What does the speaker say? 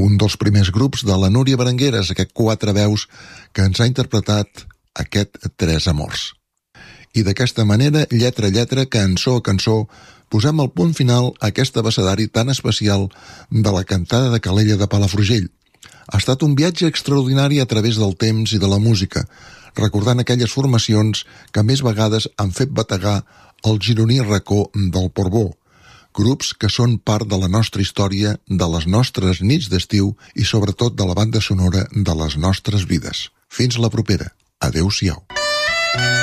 un dels primers grups de la Núria Berengueres, aquest 4 veus que ens ha interpretat aquest Tres amors. I d'aquesta manera, lletra a lletra, cançó a cançó, posem el punt final a aquest abecedari tan especial de la cantada de Calella de Palafrugell. Ha estat un viatge extraordinari a través del temps i de la música, recordant aquelles formacions que més vegades han fet bategar el gironí racó del Portbó, grups que són part de la nostra història, de les nostres nits d'estiu i sobretot de la banda sonora de les nostres vides. Fins la propera. Adéu-siau.